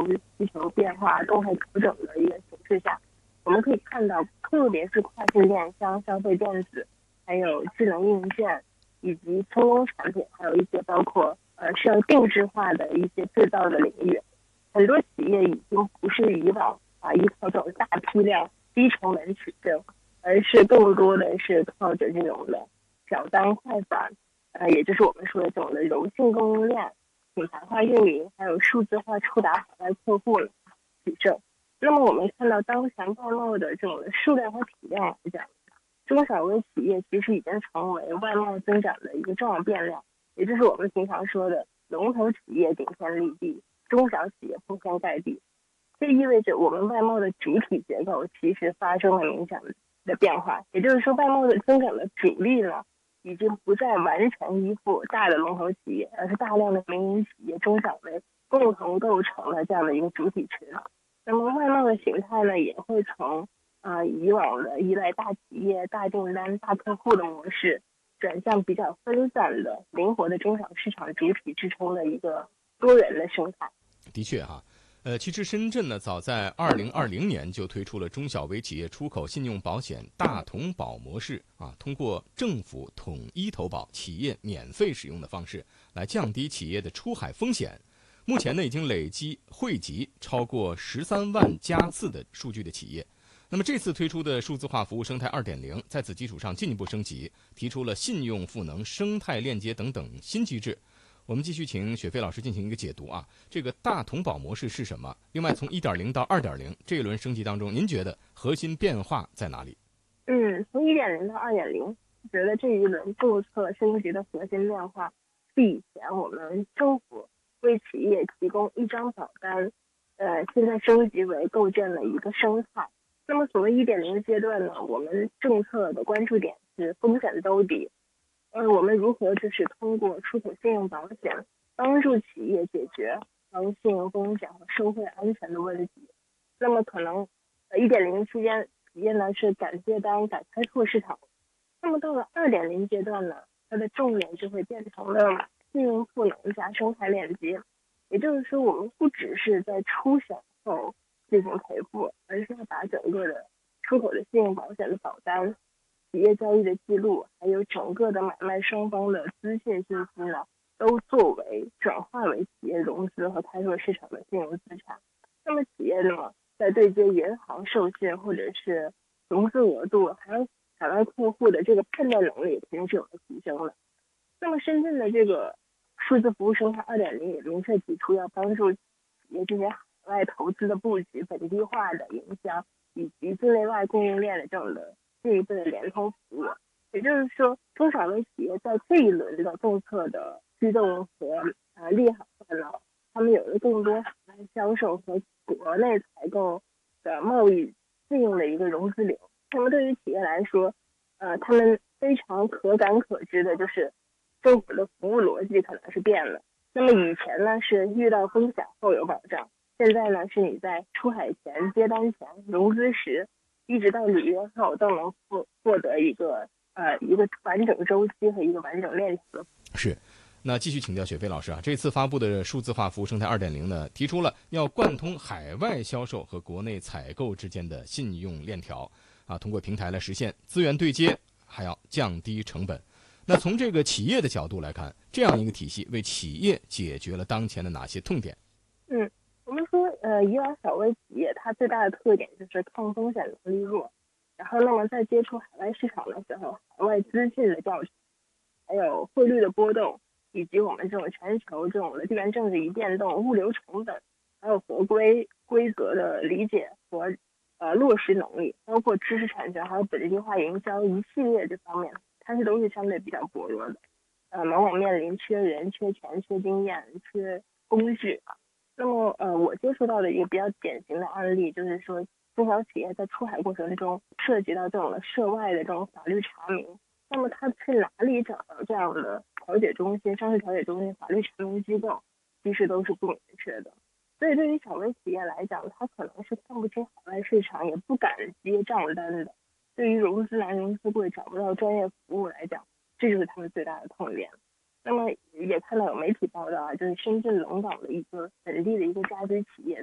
需求变化动态调整的一个形势下，我们可以看到，特别是跨境电商、消费电子，还有智能硬件，以及轻工产品，还有一些包括需要定制化的一些制造的领域，很多企业已经不是以往依靠这种大批量、低成本取胜，而是更多的是靠着这种的小单快返，也就是我们说的这种的柔性供应链、品牌化运营，还有数字化触达海外客户取胜。那么我们看到当前外贸的这种数量和体量来讲，中小微企业其实已经成为外贸增长的一个重要变量，也就是我们平常说的龙头企业顶天立地，中小企业铺天盖地。这意味着我们外贸的主体结构其实发生了明显的变化，也就是说外贸的增长的主力呢，已经不再完全依附大的龙头企业，而是大量的民营企业、中小微共同构成了这样的一个主体群。那么外贸的形态呢，也会从以往的依赖大企业、大订单、大客户的模式，转向比较分散的、灵活的中小市场主体支撑的一个多元的生态。 的确哈。其实深圳呢，早在2020年就推出了中小微企业出口信用保险大同保模式啊，通过政府统一投保、企业免费使用的方式，来降低企业的出海风险。目前呢，已经累计惠及超过13万家次的数据的企业。那么这次推出的数字化服务生态2.0，在此基础上进一步升级，提出了信用赋能、生态链接等等新机制。我们继续请雪飞老师进行一个解读啊，这个大同保模式是什么？另外，从1.0到2.0这一轮升级当中，您觉得核心变化在哪里？ 从1.0到2.0，觉得这一轮政策升级的核心变化是以前我们政府为企业提供一张保单，现在升级为构建了一个生态。那么所谓1.0阶段呢，我们政策的关注点是风险兜底。我们如何就是通过出口信用保险，帮助企业解决信用风险和收汇安全的问题。那么可能1.0期间，企业呢是敢接单、敢开拓市场。那么到了2.0阶段呢，它的重点就会变成了信用赋能加生态链接。也就是说，我们不只是在出险后进行赔付，而是要把整个的出口的信用保险的保单、企业交易的记录，还有整个的买卖双方的资讯信息呢，都作为转化为企业融资和开拓市场的金融资产。那么企业呢，在对接银行授信或者是融资额度，还有海外客户的这个判断能力，肯定是有了提升的。那么深圳的这个数字服务生态2.0也明确提出要帮助企业这些海外投资的布局、本地化的营销以及境内外供应链的这种的进一步的联通服务。也就是说，中小微企业在这一轮的政策的驱动和利好下呢，他们有了更多海外销售和国内采购的贸易信用的一个融资流。那么对于企业来说，他们非常可感可知的就是政府的服务逻辑可能是变了。那么以前呢是遇到风险后有保障，现在呢是你在出海前、接单前、融资时，一直到履约后都能获得一个完整周期和一个完整链条。 是。那继续请教雪飞老师啊，这次发布的数字化服务生态2.0呢，提出了要贯通海外销售和国内采购之间的信用链条啊，通过平台来实现资源对接，还要降低成本。那从这个企业的角度来看，这样一个体系为企业解决了当前的哪些痛点？ 我们说以往小微企业它最大的特点就是抗风险能力弱，然后那么在接触海外市场的时候，海外资讯的调查，还有汇率的波动，以及我们这种全球这种的地缘政治一变动、物流成本，还有合规规则的理解和落实能力，包括知识产权还有本地化营销一系列这方面，它是都是相对比较薄弱的。往往面临缺人、缺钱、缺经验、缺工具。那么我接触到的一个比较典型的案例，就是说中小企业在出海过程中涉及到这种的涉外的这种法律查明，那么他去哪里找到这样的调解中心、商事调解中心、法律查明机构，其实都是不明确的。所以对于小微企业来讲，他可能是看不清海外市场，也不敢接账单的。对于融资难、融资贵、找不到专业服务来讲，这就是他们最大的痛点。那么也看到有媒体报道啊，就是深圳龙岗的一个本地的一个家居企业，